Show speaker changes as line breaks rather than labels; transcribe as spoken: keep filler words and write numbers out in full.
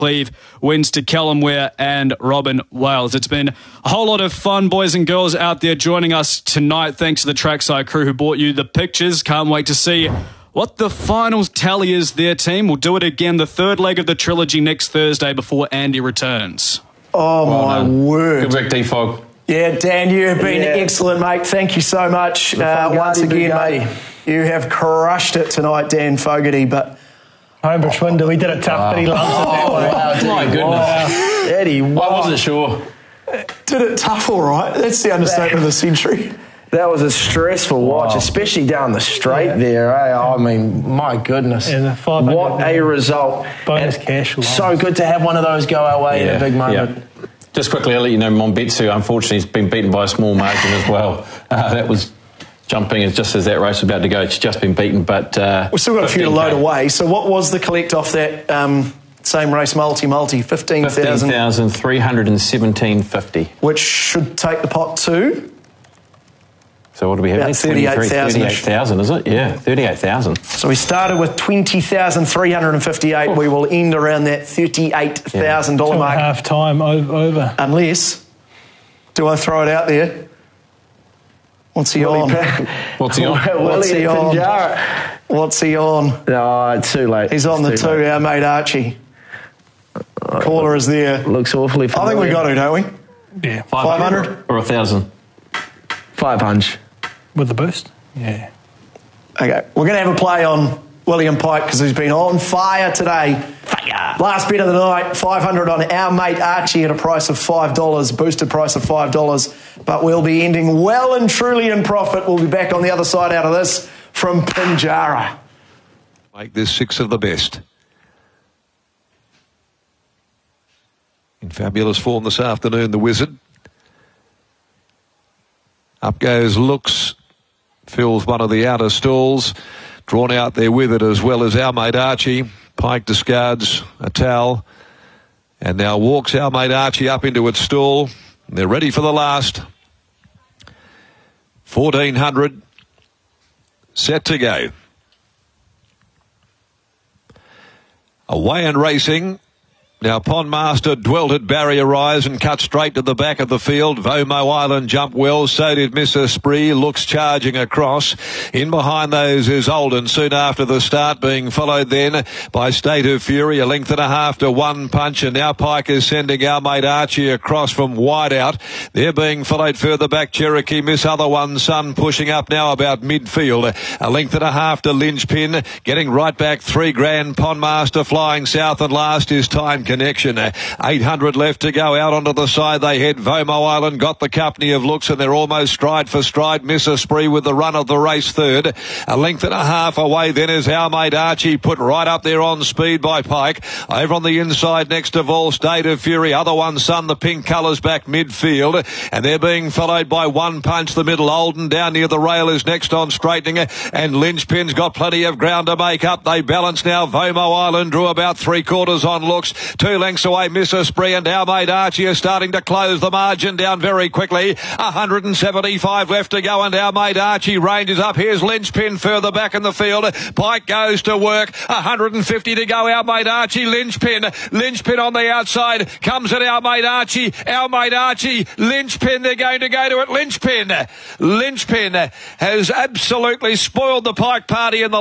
Cleve wins to Callum Ware and Robin Wales. It's been a whole lot of fun, boys and girls out there joining us tonight. Thanks to the Trackside crew who brought you the pictures. Can't wait to see what the final tally is there, team. We'll do it again, the third leg of the trilogy next Thursday before Andy returns.
Oh, well my done. word.
Good work, D-Fog.
Yeah, Dan, you have been
yeah.
excellent, mate. Thank you so much. Uh, once again, mate, you have crushed it tonight, Dan Fogarty, but...
Homebush window, he did it tough, wow. but he loves it that way.
Wow, my goodness. Wow.
Eddie, wow.
I wasn't sure.
Did it tough, all right. That's the understatement of the century.
That was a stressful watch, wow. especially down the straight yeah. there. Eh? I mean, my goodness.
Yeah,
what a result.
Bonus and cash.
So good to have one of those go our way yeah. in a big moment.
Yeah. Just quickly, I'll let you know, Monbetsu, unfortunately, has been beaten by a small margin as well. Uh, that was jumping as just as that race was about to go. It's just been beaten, but... Uh,
We've still got a few to load away. So what was the collect off that um, same race, multi-multi? fifteen thousand?
fifteen thousand three hundred seventeen fifty.
Which should take the pot to...
So what do we have?
About thirty-eight thousand.
thirty-eight thousand, is it? Yeah, thirty-eight thousand.
So we started with twenty thousand three hundred fifty-eight. Oh. We will end around that thirty-eight thousand dollars
yeah.
mark.
Half time over.
Unless, do I throw it out there? What's he on?
What's he on?
What's he on? What's he on?
No, it's too late.
He's on
it's
the two, late. Our mate Archie. Uh, Caller is there.
Looks awfully familiar.
I think we got to, don't we?
Yeah.
five hundred?
Or one thousand?
five hundred.
With the boost? Yeah.
Okay, we're going to have a play on William Pike because he's been on fire today. Fire! Last bet of the night, five hundred on our mate Archie at a price of five dollars, boosted price of five dollars. But we'll be ending well and truly in profit. We'll be back on the other side out of this from Pinjarra.
Make this six of the best. In fabulous form this afternoon, the Wizard. Up goes Looks. Fills one of the outer stalls. Drawn out there with it as well as our mate Archie. Pike discards a towel. And now walks our mate Archie up into its stall. They're ready for the last. fourteen hundred. Set to go. Away and racing. Now, Pondmaster dwelt at Barrier Rise and cut straight to the back of the field. Vomo Island jumped well, so did Miss Esprit. Looks charging across. In behind those is Olden, soon after the start, being followed then by State of Fury. A length and a half to one punch, and now Pike is sending our mate Archie across from wide out. They're being followed further back. Cherokee Miss Other One Sun pushing up now about midfield. A length and a half to Lynchpin. Getting right back, three grand. Pondmaster flying south, and last is Time Connection. eight hundred left to go. Out onto the side they head. Vomo Island got the company of Looks, and they're almost stride for stride. Miss Esprit with the run of the race third. A length and a half away then is our mate Archie, put right up there on speed by Pike. Over on the inside next of all, State of Fury. Other One Sun, the pink colours back midfield, and they're being followed by One Punch, the middle. Olden down near the rail is next on straightening, and Lynchpin's got plenty of ground to make up. They balance now. Vomo Island drew about three quarters on Looks. Two lengths away, Miss Esprit and our mate Archie are starting to close the margin down very quickly. one hundred seventy-five left to go, and our mate Archie ranges up. Here's Lynchpin further back in the field. Pike goes to work. one hundred fifty to go, our mate Archie. Lynchpin. Lynchpin on the outside. Comes at our mate Archie. Our mate Archie. Lynchpin. They're going to go to it. Lynchpin. Lynchpin has absolutely spoiled the Pike party in the